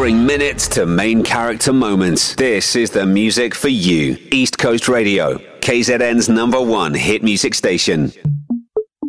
boring minutes to main character moments. This is the music for you. East Coast Radio, KZN's #1 hit music station.